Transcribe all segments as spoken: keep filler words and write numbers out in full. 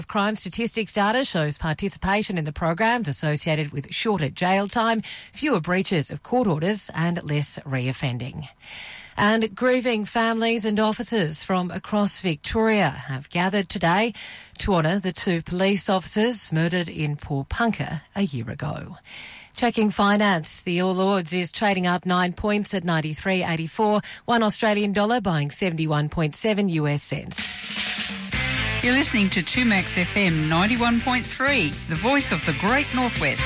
Crime statistics data shows participation in the programs associated with shorter jail time, fewer breaches of court orders and less reoffending. And grieving families and officers from across Victoria have gathered today to honour the two police officers murdered in Pawnpukka a year ago. Checking finance, the All Ords is trading up nine points at ninety-three eighty-four, one Australian dollar buying seventy-one point seven U S cents. You're listening to two Max F M ninety-one point three, the voice of the Great Northwest.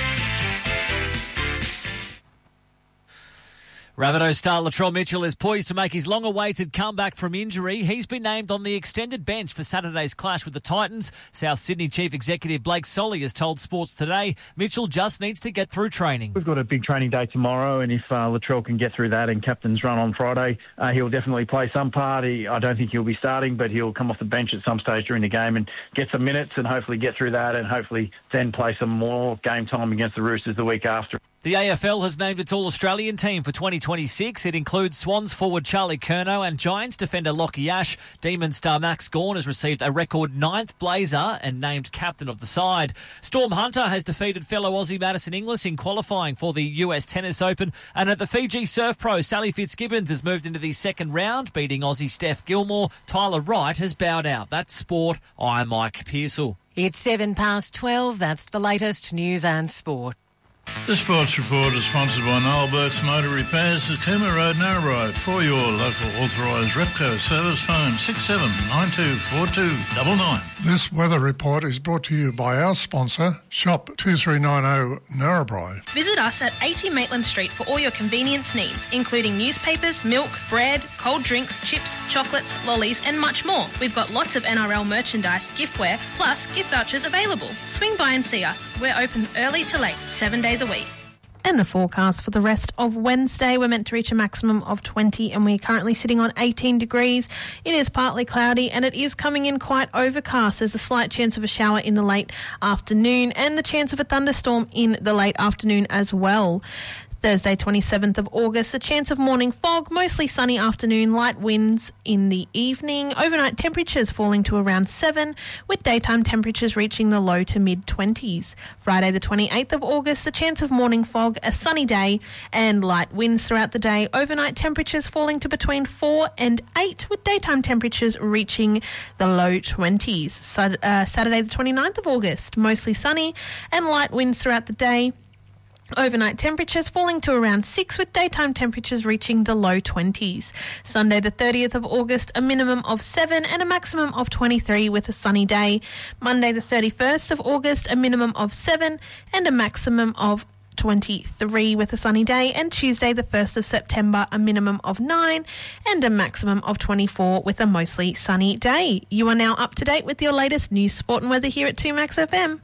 Rabbitohs star Latrell Mitchell is poised to make his long-awaited comeback from injury. He's been named on the extended bench for Saturday's clash with the Titans. South Sydney Chief Executive Blake Solly has told Sports Today Mitchell just needs to get through training. We've got a big training day tomorrow, and if uh, Latrell can get through that and captain's run on Friday, uh, he'll definitely play some part. He, I don't think he'll be starting, but he'll come off the bench at some stage during the game and get some minutes and hopefully get through that and hopefully then play some more game time against the Roosters the week after. The A F L has named its All-Australian team for twenty twenty-six. It includes Swans forward Charlie Curnow and Giants defender Lockie Ash. Demon star Max Gawn has received a record ninth blazer and named captain of the side. Storm Hunter has defeated fellow Aussie Madison Inglis in qualifying for the U S Tennis Open. And at the Fiji Surf Pro, Sally Fitzgibbons has moved into the second round, beating Aussie Steph Gilmore. Tyler Wright has bowed out. That's sport. I'm Mike Pearsall. It's seven past twelve. That's the latest news and sport. The Sports Report is sponsored by Noel Burt's Motor Repairs at Cooma Road, Narrabri. For your local authorised Repco service, phone six seven nine two four two nine nine. This weather report is brought to you by our sponsor, Shop two three nine zero Narrabri. Visit us at eighty Maitland Street for all your convenience needs, including newspapers, milk, bread, cold drinks, chips, chocolates, lollies and much more. We've got lots of N R L merchandise, giftware, plus gift vouchers available. Swing by and see us. We're open early to late, seven days a week. And the forecast for the rest of Wednesday, we're meant to reach a maximum of twenty and we're currently sitting on eighteen degrees. It is partly cloudy and it is coming in quite overcast. There's a slight chance of a shower in the late afternoon and the chance of a thunderstorm in the late afternoon as well. Thursday, twenty-seventh of August, a chance of morning fog, mostly sunny afternoon, light winds in the evening. Overnight temperatures falling to around seven, with daytime temperatures reaching the low to mid-twenties. Friday, the twenty-eighth of August, a chance of morning fog, a sunny day, and light winds throughout the day. Overnight temperatures falling to between four and eight, with daytime temperatures reaching the low twenties. So, uh, Saturday, the twenty-ninth of August, mostly sunny and light winds throughout the day. Overnight temperatures falling to around six, with daytime temperatures reaching the low twenties. Sunday the thirtieth of August, a minimum of seven and a maximum of twenty-three with a sunny day. Monday the thirty-first of August, a minimum of seven and a maximum of twenty-three with a sunny day. And Tuesday the first of September, a minimum of nine and a maximum of twenty-four with a mostly sunny day. You are now up to date with your latest news, sport and weather here at two Max F M.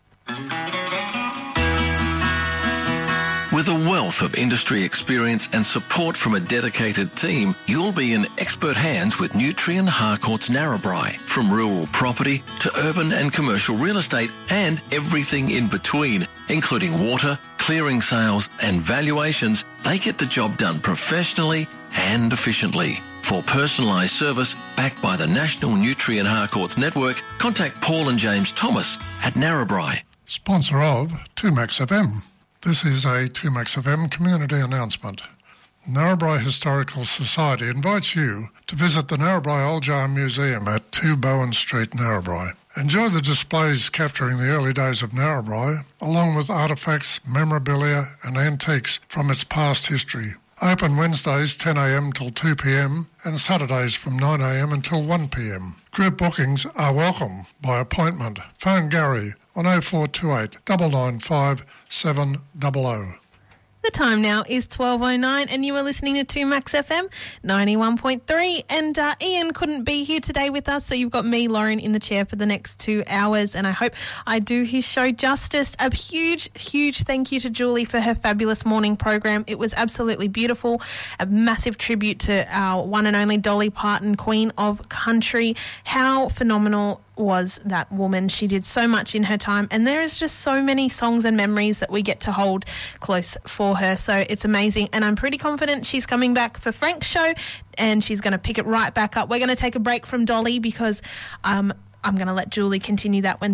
With a wealth of industry experience and support from a dedicated team, you'll be in expert hands with Nutrien Harcourts Narrabri. From rural property to urban and commercial real estate and everything in between, including water, clearing sales and valuations, they get the job done professionally and efficiently. For personalised service backed by the National Nutrien Harcourts Network, contact Paul and James Thomas at Narrabri. Sponsor of two Max F M. This is a two Max F M community announcement. Narrabri Historical Society invites you to visit the Narrabri Old Jar Museum at two Bowen Street, Narrabri. Enjoy the displays capturing the early days of Narrabri, along with artefacts, memorabilia and antiques from its past history. Open Wednesdays ten a m till two p m and Saturdays from nine a m until one p m. Group bookings are welcome by appointment. Phone Gary on oh four two eight, nine nine five, seven zero zero. The time now is twelve oh nine and you are listening to two Max F M ninety-one point three, and uh, Ian couldn't be here today with us, so you've got me, Lauren, in the chair for the next two hours, and I hope I do his show justice. A huge, huge thank you to Julie for her fabulous morning program. It was absolutely beautiful. A massive tribute to our one and only Dolly Parton, Queen of Country. How phenomenal was that woman. She did so much in her time, and there is just so many songs and memories that we get to hold close for her, so it's amazing, and I'm pretty confident she's coming back for Frank's show and she's going to pick it right back up. We're going to take a break from Dolly because um I'm going to let Julie continue that when